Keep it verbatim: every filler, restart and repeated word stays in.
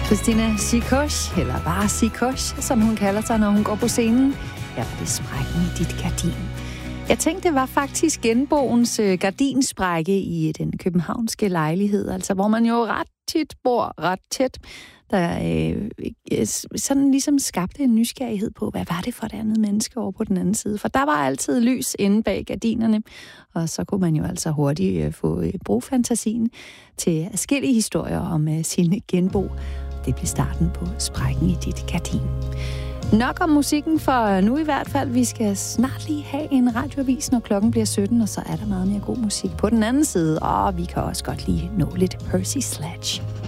Christina Sikosh, eller bare Sikosh, som hun kalder sig, når hun går på scenen. Her var det Sprækken i dit gardin. Jeg tænkte, det var faktisk genboens øh, gardinsprække i den københavnske lejlighed, altså hvor man jo ret tit bor ret tæt, der øh, sådan ligesom skabte en nysgerrighed på, hvad var det for et andet menneske over på den anden side. For der var altid lys inde bag gardinerne, og så kunne man jo altså hurtigt øh, få øh, bruge fantasien til forskellige historier om øh, sine genbo. Det blev starten på Sprækken i dit gardin. Nok om musikken for nu i hvert fald. Vi skal snart lige have en radioavis, når klokken bliver sytten, og så er der meget mere god musik på den anden side. Og vi kan også godt lige nå lidt Percy Sledge.